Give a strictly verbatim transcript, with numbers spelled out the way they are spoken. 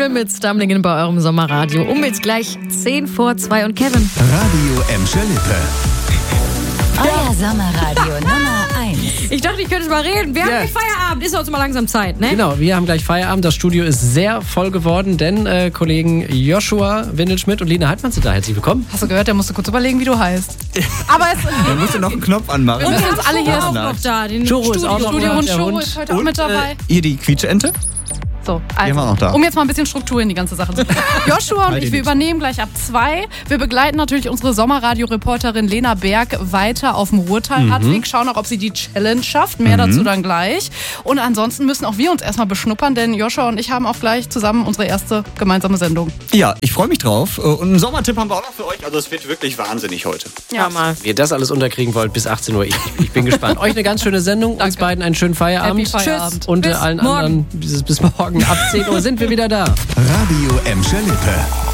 Lippe mit Stumbling bei eurem Sommerradio. Um jetzt gleich zehn vor zwei und Kevin. Radio Emscher Lippe. Euer Sommerradio Nummer eins. Ich dachte, ich könnte mal reden. Wir haben Ja. gleich Feierabend. Ist doch jetzt mal langsam Zeit, ne? Genau, wir haben gleich Feierabend. Das Studio ist sehr voll geworden, denn äh, Kollegen Joshua Windelschmidt und Lena Heidmann sind da. Herzlich willkommen. Hast du gehört, der musste kurz überlegen, wie du heißt. Aber es Da musst du noch einen Knopf anmachen. Wir müssen uns alle hier auch noch da. Den Juro ist auch noch Studio da, und der Show Hund. ist heute auch Und mit dabei. äh, hier die Quietscheente. So, Die haben wir also, noch da. um jetzt mal ein bisschen Struktur in die ganze Sache zu bringen. Joshua und Halt ich, dir wir nichts. übernehmen gleich ab zwei. Wir begleiten natürlich unsere Sommerradio-Reporterin Lena Berg weiter auf dem Ruhrtal-Radweg. Schauen auch, ob sie die Challenge schafft. Mehr dazu dann gleich. Und ansonsten müssen auch wir uns erstmal beschnuppern, denn Joshua und ich haben auch gleich zusammen unsere erste gemeinsame Sendung. Ja, ich freue mich drauf. Und einen Sommertipp haben wir auch noch für euch. Also es wird wirklich wahnsinnig heute. Ja, mal. Wie ihr das alles unterkriegen wollt bis achtzehn Uhr. Ich, ich bin gespannt. Euch eine ganz schöne Sendung. Uns beiden einen schönen Feierabend. Happy Feierabend. Und äh, Bis allen morgen. anderen bis, bis morgen. Ab zehn Uhr sind wir wieder da. Radio Emscher Lippe.